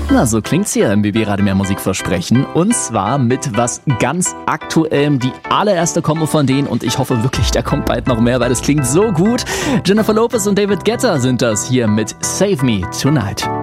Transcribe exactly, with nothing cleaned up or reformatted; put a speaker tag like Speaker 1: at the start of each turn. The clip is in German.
Speaker 1: Na, so klingt's hier im B B Radio Mehr Musik versprechen. Und zwar mit was ganz Aktuellem. Die allererste Kombo von denen. Und ich hoffe wirklich, da kommt bald noch mehr, weil das klingt so gut. Jennifer Lopez und David Guetta sind das hier mit Save Me Tonight.